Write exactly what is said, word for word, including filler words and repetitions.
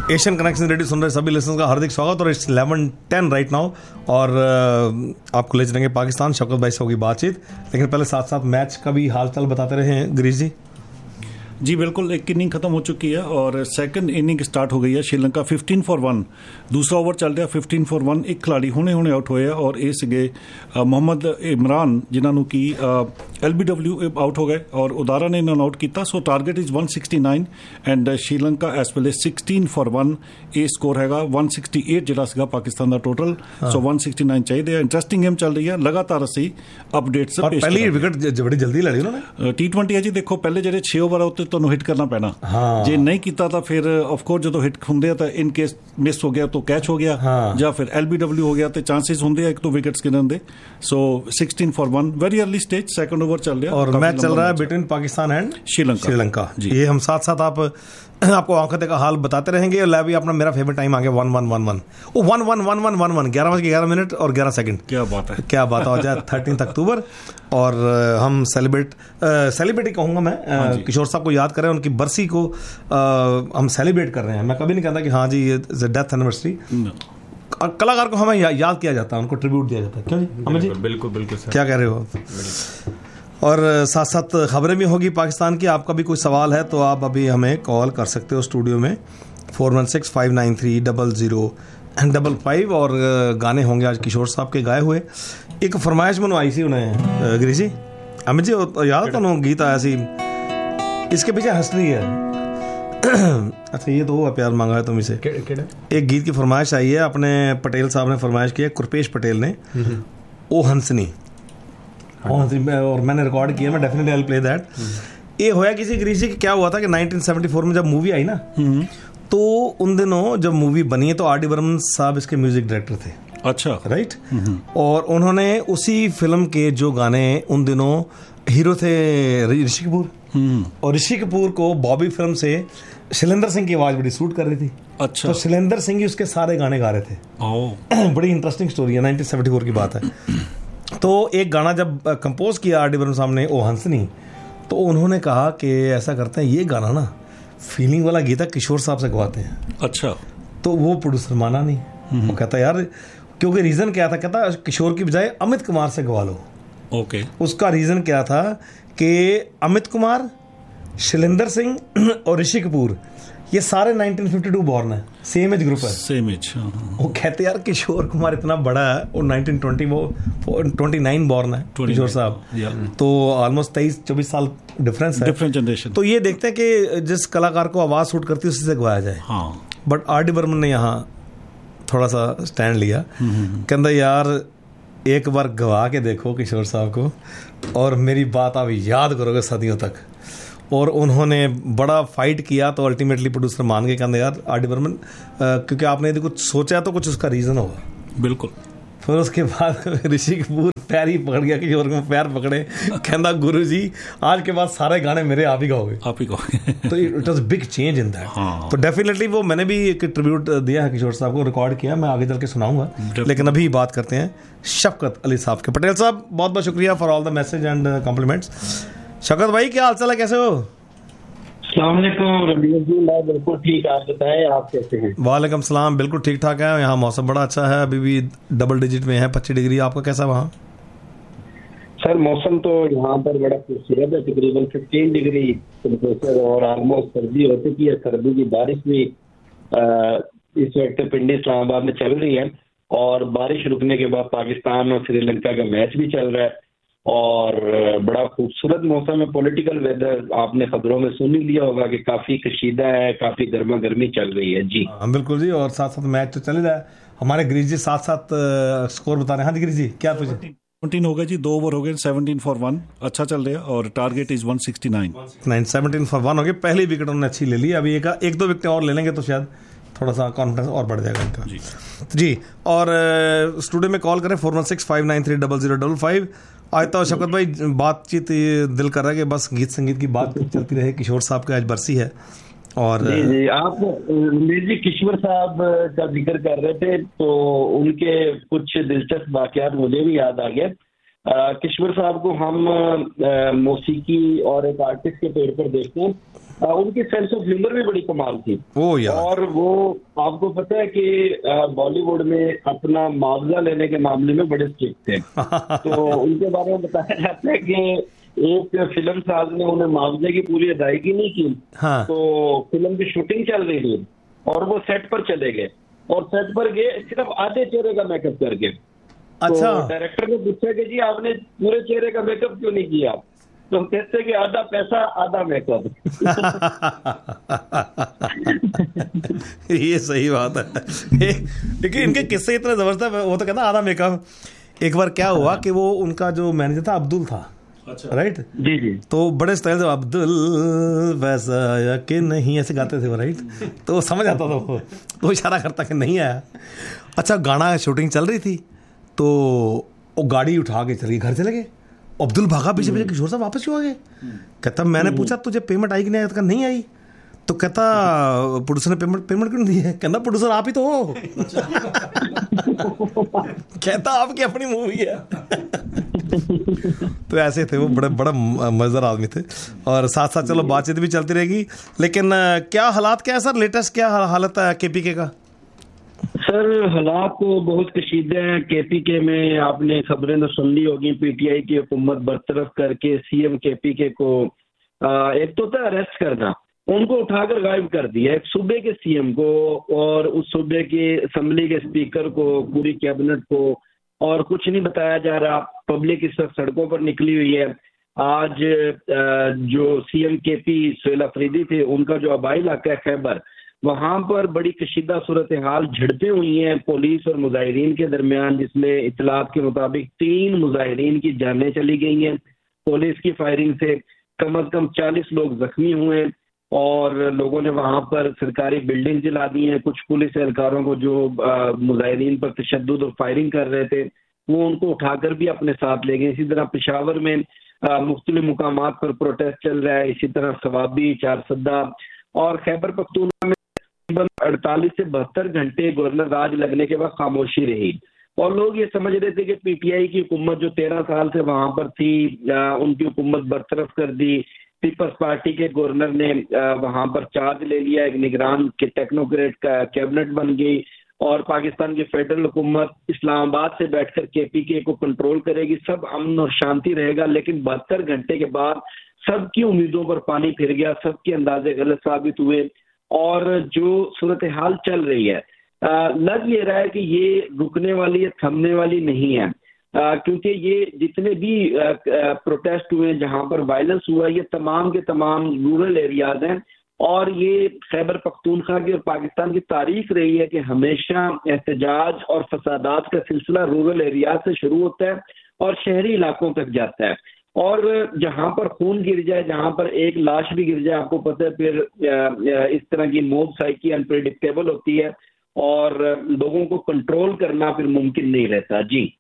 Asian connection radio सुन रहे सभी listeners का हार्दिक स्वागत। और it's eleven ten right now और आपको ले चलेंगे पाकिस्तान। शौकत भाई से होगी बातचीत, लेकिन पहले साथ साथ मैच का भी हाल चाल बताते रहे गिरीश जी। जी बिल्कुल, एक इनिंग खत्म हो चुकी है और सेकंड इनिंग स्टार्ट हो गई है। श्रीलंका फिफ्टीन फॉर वन, दूसरा ओवर चल रहा है। फिफ्टीन फॉर वन एक खिलाड़ी हुणे हुणे आउट होए और ਇਹ ਸੀਗੇ ਮੁਹੰਮਦ ਇਮਰਾਨ ਜਿਨ੍ਹਾਂ ਨੂੰ ਕਿ ਐਲ ਬੀ ਡਬਲਿਊ ਆਊਟ ਹੋ ਗਏ ਔਰ ਉਦਾਰਾ ਨੇ ਇਹਨਾਂ ਨੂੰ ਆਊਟ ਕੀਤਾ। ਸੋ target is one sixty-nine and Sri Lanka ਇਸ ਵੇਲੇ sixteen for one ਇਹ ਸਕੋਰ ਹੈਗਾ। one sixty-eight ਜਿਹੜਾ ਸੀਗਾ ਪਾਕਿਸਤਾਨ ਦਾ ਟੋਟਲ, ਸੋ one sixty-nine ਚਾਹੀਦੇ ਆ। ਇੰਟਰਸਟਿੰਗ ਗੇਮ ਚੱਲ ਰਹੀ ਹੈ, ਲਗਾਤਾਰ ਅਸੀਂ ਅਪਡੇਟਸ ਪੇਸ਼ ਕਰ ਰਹੇ ਹਾਂ। ਪਹਿਲੀ ਵਿਕਟ ਬੜੀ ਜਲਦੀ ਲੜੀ ਉਹਨਾਂ ਨੇ। ਟੀ ट्वेंटी ਹੈ ਜੀ, ਦੇਖੋ ਪਹਿਲੇ ਜਿਹੜੇ ਛੇ ਓਵਰ ਆ ਉੱਤੇ ਤੁਹਾਨੂੰ ਹਿੱਟ ਕਰਨਾ ਪੈਣਾ। ਜੇ ਨਹੀਂ ਕੀਤਾ ਤਾਂ ਫਿਰ ਆਫ ਕੋਰਸ ਜਦੋਂ ਹਿੱਟ ਹੁੰਦੇ ਆ ਤਾਂ ਇਨ ਕੇਸ ਮਿਸ ਹੋ ਗਿਆ ਤਾਂ ਕੈਚ ਹੋ ਗਿਆ ਜਾਂ ਫਿਰ ਐਲ ਬੀ ਡਬਲਿਊ ਹੋ ਗਿਆ ਤੇ ਚਾਂਸਸ ਹੁੰਦੇ ਆ ਇੱਕ ਦੋ ਵਿਕਟਸ ਗਿਣਨ ਦੇ। ਸੋ sixteen for one very early stage, second over चल रहा है और मैच चल रहा है बिटवीन पाकिस्तान एंड श्रीलंका श्रीलंका ये हम साथ साथ आप आपको आंखों का हाल बताते रहेंगे। और भी अपना मेरा फेवरेट टाइम आ गया वन वन वन वन ओ one one one one one one ग्यारह बज के ग्यारह मिनट और ग्यारह सेकंड। क्या बात है, क्या बात हो जाए। थर्टीन अक्टूबर और हम सेलिब्रेट सेलिब्रेट ही कहूँगा मैं, किशोर साहब को याद करें, उनकी बरसी को आ, हम सेलिब्रेट कर रहे हैं। मैं कभी नहीं कहता कि हाँ जी ये डेथ एनिवर्सरी। कलाकार को हमें या, याद किया जाता है, उनको ट्रिब्यूट दिया जाता है। क्यों जी हमें जी? बिल्कुल बिल्कुल सर। क्या कह रहे हो। और साथ साथ खबरें भी होगी पाकिस्तान की। आपका भी कोई सवाल है तो आप अभी हमें कॉल कर सकते हो स्टूडियो में four one six five nine three double zero double five. और गाने होंगे आज किशोर साहब के गाए हुए। एक फरमाइश बनवाई सी उन्हें गिरीश जी, अमित जी याद तो गीत आया सी, इसके पीछे हिस्ट्री है। अच्छा ये तो हुआ प्यार मांगा है तुम इसे। एक गीत की फरमाइश आई है, अपने पटेल साहब ने फरमाइश की है, कुरपेश पटेल ने, ओ हंसनी। ओ हंसनी और मैंने रिकॉर्ड किया, मैं definitely I will play that. ये होया किसी गिरीश जी कि क्या हुआ था कि नाइनटीन सेवेंटी फोर में जब मूवी आई ना, तो उन दिनों जब मूवी बनी है तो आर डी बर्मन साहब इसके म्यूजिक डायरेक्टर थे। अच्छा राइट। और उन्होंने उसी फिल्म के जो गाने, उन दिनों हीरो थे ऋषि कपूर, और ऋषि कपूर को बॉबी फिल्म से शैलेंद्र सिंह की आवाज बड़ी सूट कर रही थी। अच्छा। तो शैलेंद्र सिंह ही उसके सारे गाने गा रहे थे। ओ। बड़ी इंटरेस्टिंग स्टोरी है, नाइनटीन सेवेंटी फोर की बात है। तो एक गाना जब कंपोज किया आर डी बर्मन साहब ने, ओ हंसनी, तो उन्होंने कहा कि ऐसा करते हैं, ये गाना ना फीलिंग वाला गीत है, किशोर साहब से गवाते हैं। अच्छा। तो वो प्रोड्यूसर माना नहीं, वो कहता यार, क्योंकि रीजन क्या था, कहता किशोर की बजाय अमित कुमार से गवा लो। ओके। उसका रीजन क्या था कि अमित कुमार, शैलेंद्र सिंह और ऋषि कपूर ये सारे नाइनटीन फिफ्टी टू बॉर्न है, सेम एज ग्रुप है, सेम एज। वो कहते यार किशोर कुमार इतना बड़ा है और नाइनटीन ट्वेंटी वो ट्वेंटी नाइन बॉर्न है किशोर साहब, तो ऑलमोस्ट तेईस चौबीस साल डिफरेंस है, डिफरेंट जनरेशन। तो ये देखते हैं कि जिस कलाकार को आवाज सूट करती है उसी से गवाया जाए। हाँ। बट आर डी बर्मन ने यहाँ थोड़ा सा स्टैंड लिया, कहता यार एक बार गवा के देखो किशोर साहब को और मेरी बात आप याद करोगे सदियों तक। और उन्होंने बड़ा फाइट किया तो अल्टीमेटली प्रोड्यूसर मान गए, कहते यार आर डी बर्मन, क्योंकि आपने यदि कुछ सोचा तो कुछ उसका रीज़न होगा। बिल्कुल। फिर उसके बाद ऋषि कपूर पैर ही पकड़ गया, किशोर को पैर पकड़े, कहता गुरु जी आज के बाद सारे गाने मेरे आप ही गाओगे, आप ही गाओगे। तो it was big change in that. हाँ। तो डेफिनेटली वो मैंने भी एक ट्रिब्यूट दिया है किशोर साहब को, रिकॉर्ड किया, मैं आगे चल के सुनाऊंगा, लेकिन अभी बात करते हैं शफकत अली साहब के। पटेल साहब बहुत बहुत शुक्रिया for all the message and compliments. शफकत भाई क्या हाल चाल है, कैसे हो? बिल्कुल ठीक, आप बताएं आप कैसे हैं? वालेकुम सलाम, बिल्कुल ठीक ठाक है। यहाँ मौसम बड़ा अच्छा है, अभी भी डबल डिजिट में है, पच्चीस डिग्री। आपका कैसा वहाँ? सर मौसम तो यहाँ पर बड़ा खूबसूरत है, तकरीबन फिफ्टीन डिग्री टेम्परेचर और ऑलमोस्ट सर्दी हो चुकी है। सर्दी की बारिश भी इस वक्त पिंडी इस्लामाबाद में चल रही है और बारिश रुकने के बाद पाकिस्तान और श्रीलंका का मैच भी चल रहा है और बड़ा खूबसूरत मौसम है। पॉलिटिकल वेदर आपने खबरों में सुन ही लिया होगा कि काफी कशीदा है, काफी गर्मा गर्मी चल रही है। जी हाँ बिल्कुल जी, और साथ साथ मैच तो चल रहा है। हमारे गिरीश जी साथ साथ स्कोर बता रहे हैं। हाँ जी गिरीश जी क्या पूछे? सेवनटीन हो गए जी, दो ओवर हो गए, सेवनटीन फॉर वन, अच्छा चल रहा है और target is one sixty nine. Nine seventeen for one हो गए, पहली विकेट उन्होंने अच्छी ले ली, अभी एक एक दो विकेट और ले लेंगे तो शायद थोड़ा सा कॉन्फिडेंस और बढ़ जाएगा इनका जी। जी और स्टूडियो में कॉल करें four one six five nine three double zero double five. आज तो शफकत भाई बातचीत दिल कर रहा है कि बस गीत संगीत की बात चलती रहे। किशोर साहब की आज बरसी है और जी जी आप जी किशोर साहब का जिक्र कर रहे थे तो उनके कुछ दिलचस्प वाकयात मुझे भी याद आ गए। किश्वर साहब को हम मौसीकी और एक आर्टिस्ट के तौर पर देखते हैं, आ, उनकी सेंस ऑफ ह्यूमर भी बड़ी कमाल थी। ओ यार। और वो आपको पता है कि बॉलीवुड में अपना मुआवजा लेने के मामले में बड़े स्ट्रिक्ट थे। तो उनके बारे में बताया जाता है कि एक फिल्म साज ने उन्हें मुआवजे की पूरी अदायगी नहीं की। हाँ। तो फिल्म की शूटिंग चल रही थी और वो सेट पर चले गए और सेट पर गए सिर्फ आधे चेहरे का मेकअप करके। अच्छा। तो डायरेक्टर ने पूछा कि जी आपने पूरे चेहरे का मेकअप क्यों नहीं किया? तो कहते कि आधा पैसा आधा मेकअप। ये सही बात है, लेकिन इनके किस्से इतने जबरदस्त है। वो तो कहता आधा मेकअप। एक बार क्या हुआ कि वो उनका जो मैनेजर था अब्दुल था। अच्छा। राइट। जी जी। तो बड़े स्टाइल से अब्दुल वैसा आया कि नहीं ऐसे गाते थे वो। राइट। तो वो समझ आता था, वो तो इशारा करता कि नहीं आया। अच्छा, गाना शूटिंग चल रही थी तो वो गाड़ी उठा के चल गई, घर चले गए। अब्दुल भागा पीछे पीछे, किशोर साहब वापस क्यों आ गए? कहता मैंने पूछा तुझे पेमेंट आई कि नहीं? कहता नहीं आई। तो कहता प्रोड्यूसर ने पेमेंट पेमेंट क्यों नहीं दी है? कहता प्रोड्यूसर आप ही तो हो। कहता आपकी अपनी मूवी है। तो ऐसे थे वो, बड़े बड़ा मजेदार आदमी थे। और साथ साथ चलो बातचीत भी चलती रहेगी, लेकिन क्या हालात क्या है सर, लेटेस्ट क्या हालत है केपीके का? सर हालात तो बहुत कशीदे हैं केपीके में। आपने खबरें तो सुन ली होगी, पीटीआई की हुकूमत बरतरफ करके सीएम केपीके को आ, एक तो था अरेस्ट करना, उनको उठाकर गायब कर दिया। एक सूबे के सीएम को और उस सूबे के असेंबली के स्पीकर को, पूरी कैबिनेट को, और कुछ नहीं बताया जा रहा। पब्लिक इस वक्त सड़कों पर निकली हुई है। आज जो सीएम केपी सोहेल अफरीदी थे, उनका जो आबाई इलाका है खैबर, वहां पर बड़ी कशीदा सूरत हाल, झड़पें हुई हैं पुलिस और मुजाहिरीन के दरमियान, जिसमें इतलात के मुताबिक तीन मुजाहिरीन की जानें चली गई हैं। पुलिस की फायरिंग से कम अज कम चालीस लोग जख्मी हुए और लोगों ने वहां पर सरकारी बिल्डिंग जला दी हैं। कुछ पुलिस एहलकारों को जो मुजाहिरीन पर तशद्दुद और फायरिंग कर रहे थे, वो उनको उठाकर भी अपने साथ ले गए। इसी तरह पेशावर में मुख्तलिफ मुकामात पर प्रोटेस्ट चल रहा है। इसी तरह सवाबी, चारसद्दा और खैबर पख्तूनख्वा में अड़तालीस से बहत्तर घंटे गवर्नर राज लगने के बाद खामोशी रही और लोग ये समझ रहे थे कि पीटीआई की हुकूमत जो तेरह साल से वहां पर थी, उनकी हुकूमत बरतरफ कर दी। पीपल्स पार्टी के गवर्नर ने वहां पर चार्ज ले लिया, एक निगरान के टेक्नोक्रेट का कैबिनेट बन गई और पाकिस्तान की फेडरल हुकूमत इस्लामाबाद से बैठकर केपीके को कंट्रोल करेगी। सब अमन और शांति रहेगा। लेकिन बहत्तर घंटे के बाद सबकी उम्मीदों पर पानी फिर गया, सबके अंदाजे गलत साबित हुए और जो सूरत हाल चल रही है, आ, लग ये रहा है कि ये रुकने वाली है, थमने वाली नहीं है। आ, क्योंकि ये जितने भी आ, आ, प्रोटेस्ट हुए, जहां पर वायलेंस हुआ, ये तमाम के तमाम रूरल एरियाज हैं और ये खैबर पख्तूनख्वा की और पाकिस्तान की तारीख रही है कि हमेशा एहतजाज और फसादात का सिलसिला रूरल एरियाज से शुरू होता है और शहरी इलाकों तक जाता है। और जहां पर खून गिर जाए, जहां पर एक लाश भी गिर जाए, आपको पता है फिर इस तरह की मोब साइकी अनप्रेडिक्टेबल होती है और लोगों को कंट्रोल करना फिर मुमकिन नहीं रहता। जी